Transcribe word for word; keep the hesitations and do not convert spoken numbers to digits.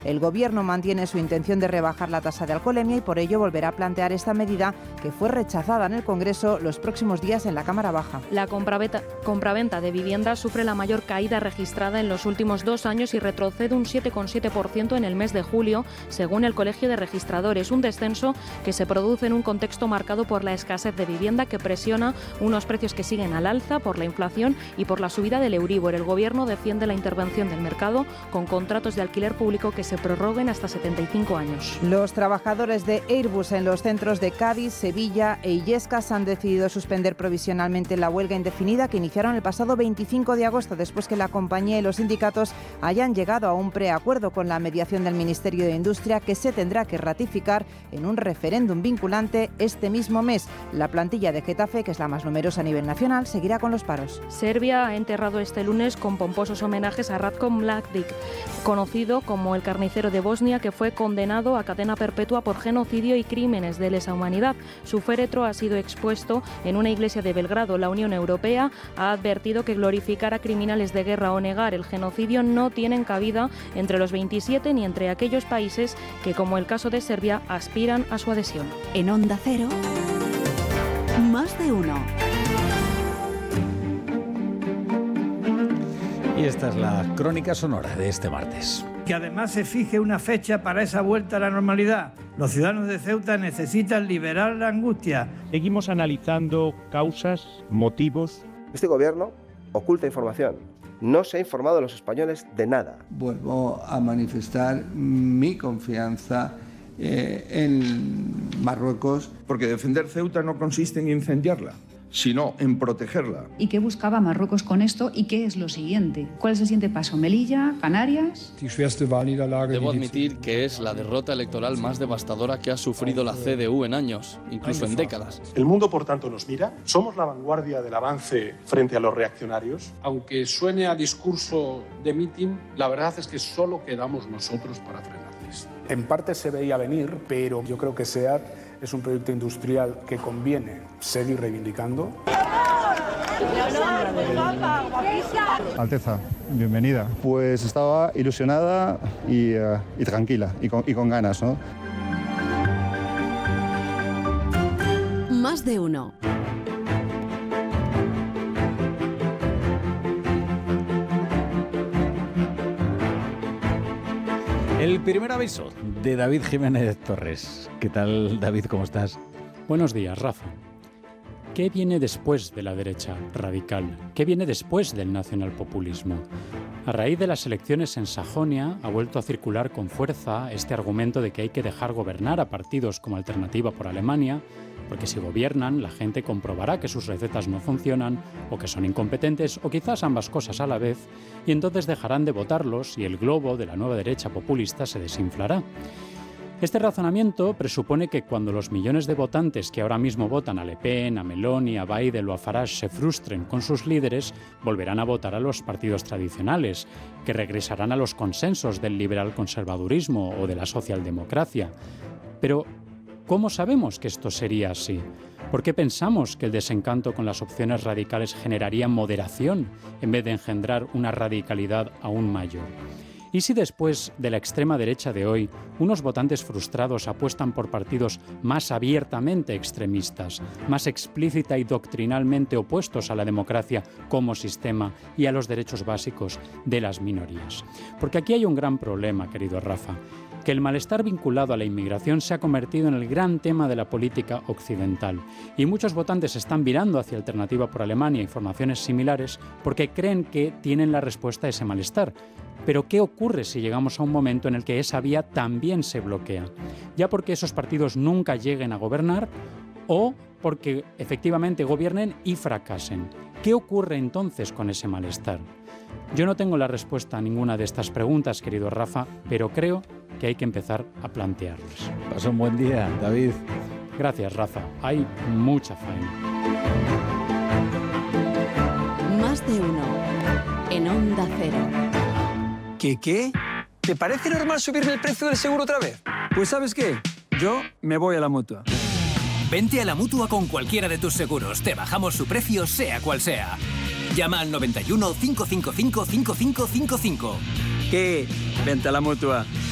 El Gobierno mantiene su intención de rebajar la tasa de alcoholemia y por ello volverá a plantear esta medida que fue rechazada en el Congreso los próximos días en la Cámara Baja. La compraventa, compraventa de viviendas sufre la mayor caída registrada en los últimos dos años y retrocede un siete coma siete por ciento en el mes de julio, según el Colegio de Registradores. Un descenso que se produce en un contexto marcado por la escasez de vivienda que presiona unos precios que siguen al alza por la inflación y por la subida del Euríbor. El Gobierno defiende la intervención del mercado con contratos de alquiler público que se prorroguen hasta setenta y cinco años. Los trabajadores de Airbus en los centros de Cádiz, Sevilla e Illescas han decidido suspender provisionalmente la huelga indefinida que iniciaron el pasado veinticinco de agosto después que la compañía y los sindicatos hayan llegado a un preacuerdo con la mediación del Ministerio de Industria que se tendrá que ratificar en un referéndum vinculante este mismo mes. La plantilla de Getafe, que es la más numerosa a nivel nacional, seguirá con los paros. Serbia ha enterrado este lunes con pomposos homenajes a Ratko Mladic, conocido como el carnicero de Bosnia, que fue condenado a cadena perpetua por genocidio y crímenes de lesa humanidad. Su féretro ha sido expuesto en una iglesia de Belgrado. La Unión Europea ha advertido que glorificar a criminales de guerra o negar el genocidio no tienen cabida entre los veintisiete ni entre aquellos países que, como el caso de Serbia, aspiran a su adhesión. En Onda Cero, más de uno. Y esta es la crónica sonora de este martes. Que además se fije una fecha para esa vuelta a la normalidad. Los ciudadanos de Ceuta necesitan liberar la angustia. Seguimos analizando causas, motivos. Este gobierno oculta información. No se ha informado a los españoles de nada. Vuelvo a manifestar mi confianza eh, en Marruecos. Porque defender Ceuta no consiste en incendiarla, sino en protegerla. ¿Y qué buscaba Marruecos con esto y qué es lo siguiente? ¿Cuál es el siguiente paso? ¿Melilla? ¿Canarias? Debo admitir que es la derrota electoral más devastadora que ha sufrido la C D U en años, incluso en décadas. El mundo, por tanto, nos mira. Somos la vanguardia del avance frente a los reaccionarios. Aunque suene a discurso de mitin, la verdad es que solo quedamos nosotros para frenarles. En parte se veía venir, pero yo creo que SEAT es un proyecto industrial que conviene seguir reivindicando. Alteza, bienvenida. Pues estaba ilusionada y, uh, y tranquila y con, y con ganas, ¿no? Más de uno. El primer aviso de David Jiménez Torres. ¿Qué tal, David? ¿Cómo estás? Buenos días, Rafa. ¿Qué viene después de la derecha radical? ¿Qué viene después del nacionalpopulismo? A raíz de las elecciones en Sajonia ha vuelto a circular con fuerza este argumento de que hay que dejar gobernar a partidos como Alternativa por Alemania, porque si gobiernan, la gente comprobará que sus recetas no funcionan, o que son incompetentes, o quizás ambas cosas a la vez, y entonces dejarán de votarlos y el globo de la nueva derecha populista se desinflará. Este razonamiento presupone que cuando los millones de votantes que ahora mismo votan a Le Pen, a Meloni, a Biden o a Farage se frustren con sus líderes, volverán a votar a los partidos tradicionales, que regresarán a los consensos del liberal conservadurismo o de la socialdemocracia. Pero, ¿cómo sabemos que esto sería así? ¿Por qué pensamos que el desencanto con las opciones radicales generaría moderación en vez de engendrar una radicalidad aún mayor? ¿Y si después de la extrema derecha de hoy, unos votantes frustrados apuestan por partidos más abiertamente extremistas, más explícita y doctrinalmente opuestos a la democracia como sistema y a los derechos básicos de las minorías? Porque aquí hay un gran problema, querido Rafa, que el malestar vinculado a la inmigración se ha convertido en el gran tema de la política occidental. Y muchos votantes están virando hacia Alternativa por Alemania y formaciones similares porque creen que tienen la respuesta a ese malestar. Pero ¿qué ocurre si llegamos a un momento en el que esa vía también se bloquea? Ya porque esos partidos nunca lleguen a gobernar o porque efectivamente gobiernen y fracasen. ¿Qué ocurre entonces con ese malestar? Yo no tengo la respuesta a ninguna de estas preguntas, querido Rafa, pero creo que hay que empezar a plantearlas. Pasa un buen día, David. Gracias, Rafa. Hay mucha faena. Más de uno. En Onda Cero. ¿Qué qué? ¿Te parece normal subirme el precio del seguro otra vez? Pues ¿sabes qué? Yo me voy a la Mutua. Vente a la Mutua con cualquiera de tus seguros. Te bajamos su precio, sea cual sea. Llama al noventa y uno, cinco cinco cinco, cinco cinco cinco cinco. ¿Qué? Vente a la Mutua.